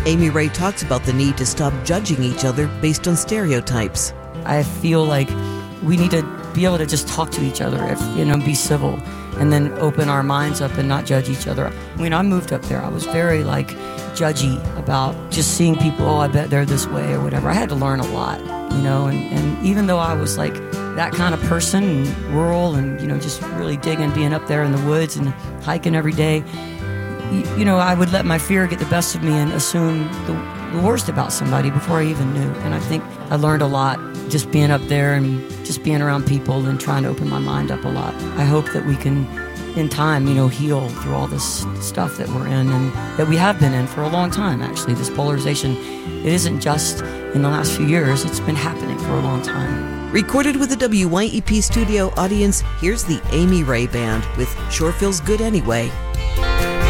Amy Ray talks about the need to stop judging each other based on stereotypes. I feel like we need to be able to just talk to each other, be civil, and then open our minds up and not judge each other. When I moved up there, I was very judgy about just seeing people, I bet they're this way or whatever. I had to learn a lot, and even though I was that kind of person, rural and, just really digging, being up there in the woods and hiking every day, I would let my fear get the best of me and assume the worst about somebody before I even knew. And I think I learned a lot just being up there and just being around people and trying to open my mind up a lot. I hope that we can, in time, heal through all this stuff that we're in and that we have been in for a long time, actually. This polarization, it isn't just in the last few years, it's been happening for a long time. Recorded with the WYEP studio audience, here's the Amy Ray Band with Sure Feels Good Anyway.